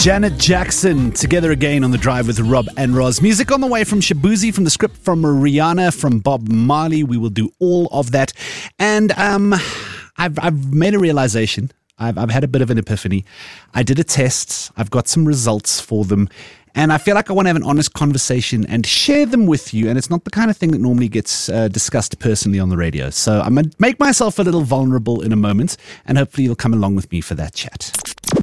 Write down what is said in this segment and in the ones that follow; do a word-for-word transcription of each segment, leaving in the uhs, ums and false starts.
Janet Jackson, together again on The Drive with Rob and Roz. Music on the way from Shabuzi, from the script from Rihanna, from Bob Marley. We will do all of that. And um, I've, I've made a realization. I've, I've had a bit of an epiphany. I did a test. I've got some results for them. And I feel like I want to have an honest conversation and share them with you. And it's not the kind of thing that normally gets uh, discussed personally on the radio. So I'm going to make myself a little vulnerable in a moment. And hopefully you'll come along with me for that chat.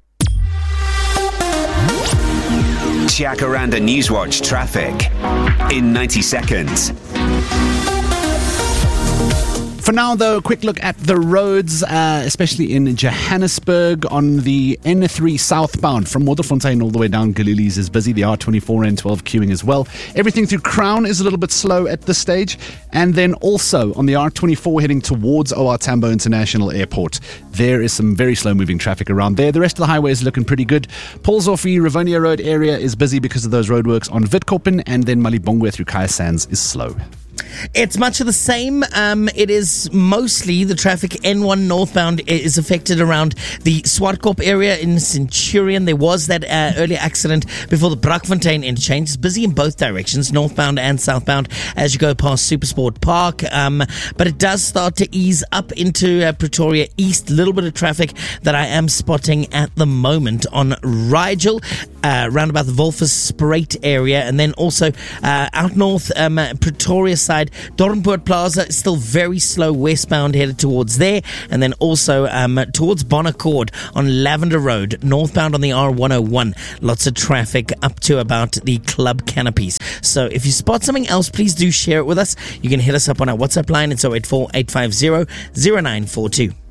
Jacaranda Newswatch traffic in ninety seconds. For now, though, a quick look at the roads, uh, especially in Johannesburg on the N three southbound from Waterfontein all the way down Galilees is busy. The R twenty-four N twelve queuing as well. Everything through Crown is a little bit slow at this stage. And then also on the R twenty-four heading towards O R Tambo International Airport, there is some very slow moving traffic around there. The rest of the highway is looking pretty good. Paulsdorfie Rivonia Road area is busy because of those roadworks on Witkoppen, and then Malibongwe through Kaya Sands is slow. It's much of the same. Um, it is mostly the traffic N one northbound is affected around the Swartkop area in Centurion. There was that uh, earlier accident before the Brakfontein interchange. It's busy in both directions, northbound and southbound, as you go past Supersport Park. Um, but it does start to ease up into uh, Pretoria East. A little bit of traffic that I am spotting at the moment on Rigel, uh, round about the Wolfers Spruit area, and then also uh, out north, um, Pretoria side, Dornpoort Plaza is still very slow westbound headed towards there, and then also um, towards Bonaccord on Lavender Road, northbound on the R one oh one. Lots of traffic up to about the club canopies. So if you spot something else, please do share it with us. You can hit us up on our WhatsApp line. It's oh eight four, eight five zero, zero nine four two.